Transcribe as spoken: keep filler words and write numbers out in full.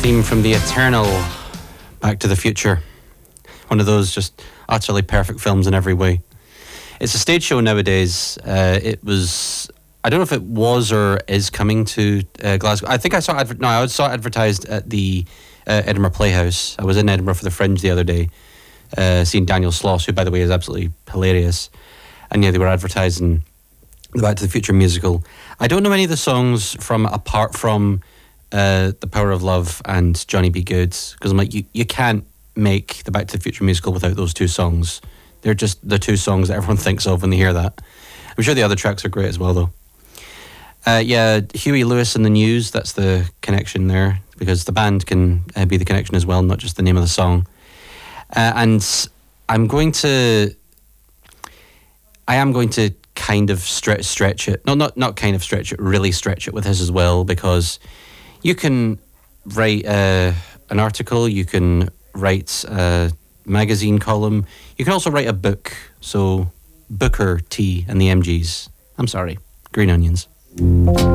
theme from the eternal Back to the Future. One of those just utterly perfect films in every way. It's a stage show nowadays. Uh, it was, I don't know if it was or is coming to uh, Glasgow. I think I saw it, no, I saw it advertised at the uh, Edinburgh Playhouse. I was in Edinburgh for the Fringe the other day, uh, seeing Daniel Sloss, who, by the way, is absolutely hilarious. And yeah, they were advertising the Back to the Future musical. I don't know any of the songs from, apart from uh, The Power of Love and Johnny B. Good, because I'm like, you, you can't make the Back to the Future musical without those two songs. They're just the two songs that everyone thinks of when they hear that. I'm sure the other tracks are great as well, though. Uh, yeah, Huey Lewis and the News, that's the connection there, because the band can uh, be the connection as well, not just the name of the song. Uh, and I'm going to... I am going to kind of stretch stretch it. No, not not kind of stretch it, really stretch it with his as well, because you can write uh, an article, you can write a magazine column, you can also write a book. So Booker T and the M Gs. I'm sorry, Green Onions.